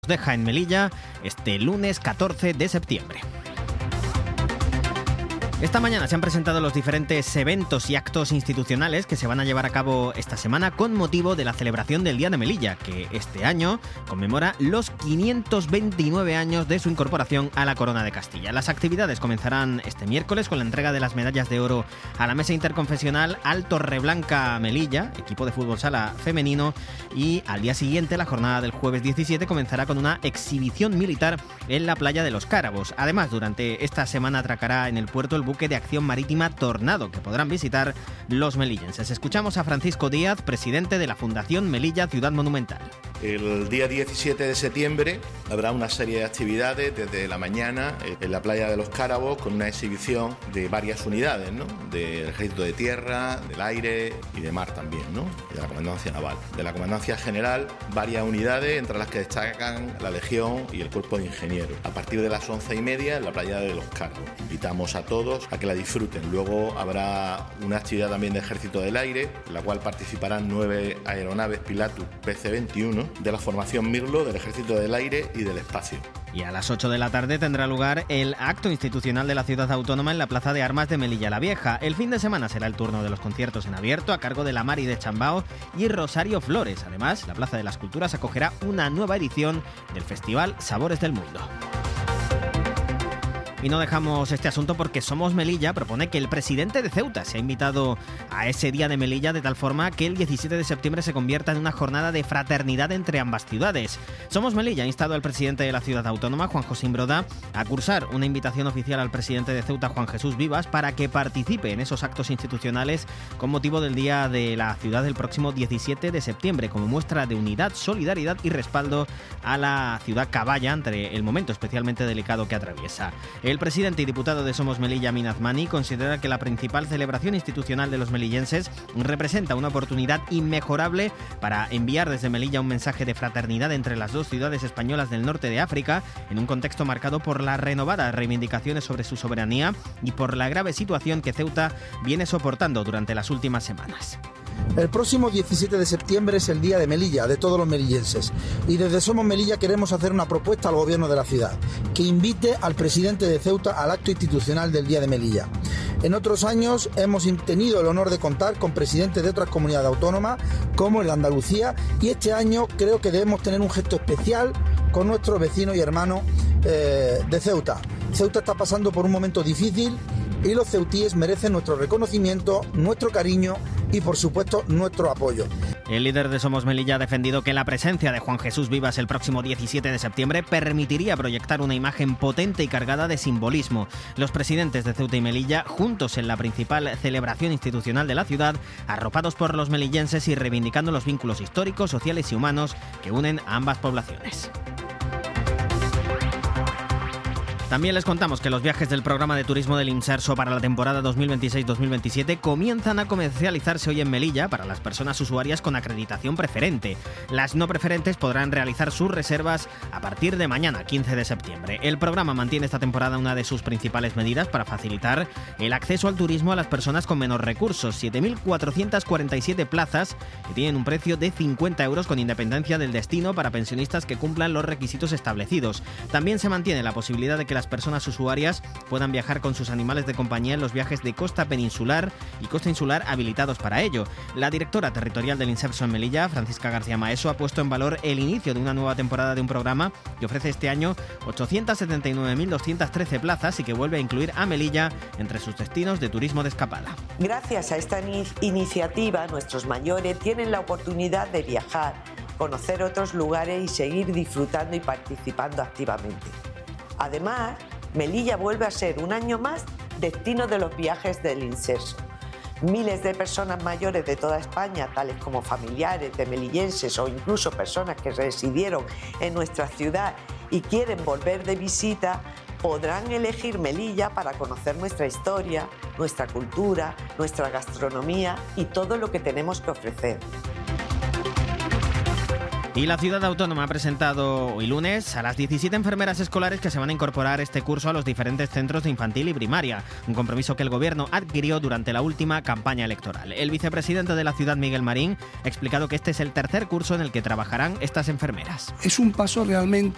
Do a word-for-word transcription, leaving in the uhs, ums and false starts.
deja en Melilla este lunes catorce de septiembre. Esta mañana se han presentado los diferentes eventos y actos institucionales que se van a llevar a cabo esta semana con motivo de la celebración del Día de Melilla, que este año conmemora los quinientos veintinueve años de su incorporación a la Corona de Castilla. Las actividades comenzarán este miércoles con la entrega de las medallas de oro a la Mesa Interconfesional al Torreblanca Melilla, equipo de fútbol sala femenino, y al día siguiente, la jornada del jueves diecisiete, comenzará con una exhibición militar en la playa de los Cárabos. Además, durante esta semana atracará en el puerto el buque de acción marítima Tornado, que podrán visitar los melillenses. Escuchamos a Francisco Díaz, presidente de la Fundación Melilla Ciudad Monumental. El día diecisiete de septiembre habrá una serie de actividades desde la mañana en la playa de los Cárabos, con una exhibición de varias unidades, ¿no? Del Ejército de Tierra, del Aire y de Mar también, ¿no? De la Comandancia Naval. De la Comandancia General, varias unidades, entre las que destacan la Legión y el Cuerpo de Ingenieros. A partir de las once y media en la playa de los Cárabos. Invitamos a todos a que la disfruten. Luego habrá una actividad también de Ejército del Aire, en la cual participarán nueve aeronaves Pilatus P C veintiuno de la formación Mirlo, del Ejército del Aire y del Espacio. Y a las ocho de la tarde tendrá lugar el acto institucional de la Ciudad Autónoma en la Plaza de Armas de Melilla la Vieja. El fin de semana será el turno de los conciertos en abierto a cargo de La Mari de Chambao y Rosario Flores. Además, la Plaza de las Culturas acogerá una nueva edición del Festival Sabores del Mundo. Y no dejamos este asunto porque Somos Melilla propone que el presidente de Ceuta sea invitado a ese Día de Melilla, de tal forma que el diecisiete de septiembre se convierta en una jornada de fraternidad entre ambas ciudades. Somos Melilla ha instado al presidente de la ciudad autónoma, Juan José Imbroda, a cursar una invitación oficial al presidente de Ceuta, Juan Jesús Vivas, para que participe en esos actos institucionales con motivo del Día de la Ciudad del próximo diecisiete de septiembre, como muestra de unidad, solidaridad y respaldo a la ciudad caballa ante el momento especialmente delicado que atraviesa. El presidente y diputado de Somos Melilla, Amin Azmani, considera que la principal celebración institucional de los melillenses representa una oportunidad inmejorable para enviar desde Melilla un mensaje de fraternidad entre las dos ciudades españolas del norte de África, en un contexto marcado por las renovadas reivindicaciones sobre su soberanía y por la grave situación que Ceuta viene soportando durante las últimas semanas. El próximo diecisiete de septiembre es el Día de Melilla, de todos los melillenses, y desde Somos Melilla queremos hacer una propuesta al gobierno de la ciudad, que invite al presidente de Ceuta al acto institucional del Día de Melilla. En otros años hemos tenido el honor de contar con presidentes de otras comunidades autónomas, como el de Andalucía, y este año creo que debemos tener un gesto especial con nuestros vecinos y hermanos eh, de Ceuta. Ceuta está pasando por un momento difícil y los ceutíes merecen nuestro reconocimiento, nuestro cariño y, por supuesto, nuestro apoyo. El líder de Somos Melilla ha defendido que la presencia de Juan Jesús Vivas el próximo diecisiete de septiembre permitiría proyectar una imagen potente y cargada de simbolismo. Los presidentes de Ceuta y Melilla, juntos en la principal celebración institucional de la ciudad, arropados por los melillenses y reivindicando los vínculos históricos, sociales y humanos que unen a ambas poblaciones. También les contamos que los viajes del programa de turismo del Inserso para la temporada dos mil veintiséis dos mil veintisiete comienzan a comercializarse hoy en Melilla para las personas usuarias con acreditación preferente. Las no preferentes podrán realizar sus reservas a partir de mañana, quince de septiembre. El programa mantiene esta temporada una de sus principales medidas para facilitar el acceso al turismo a las personas con menos recursos. siete mil cuatrocientas cuarenta y siete plazas que tienen un precio de cincuenta euros con independencia del destino para pensionistas que cumplan los requisitos establecidos. También se mantiene la posibilidad de que las personas usuarias puedan viajar con sus animales de compañía en los viajes de costa peninsular y costa insular habilitados para ello. La directora territorial del Inserso en Melilla, Francisca García Maeso, ha puesto en valor el inicio de una nueva temporada de un programa que ofrece este año ochocientas setenta y nueve mil doscientas trece plazas y que vuelve a incluir a Melilla entre sus destinos de turismo de escapada. Gracias a esta in- iniciativa, nuestros mayores tienen la oportunidad de viajar, conocer otros lugares y seguir disfrutando y participando activamente. Además, Melilla vuelve a ser un año más destino de los viajes del Inserso. Miles de personas mayores de toda España, tales como familiares de melillenses o incluso personas que residieron en nuestra ciudad y quieren volver de visita, podrán elegir Melilla para conocer nuestra historia, nuestra cultura, nuestra gastronomía y todo lo que tenemos que ofrecer. Y la ciudad autónoma ha presentado hoy lunes a las diecisiete enfermeras escolares que se van a incorporar este curso a los diferentes centros de infantil y primaria, un compromiso que el gobierno adquirió durante la última campaña electoral. El vicepresidente de la ciudad, Miguel Marín, ha explicado que este es el tercer curso en el que trabajarán estas enfermeras. Es un paso realmente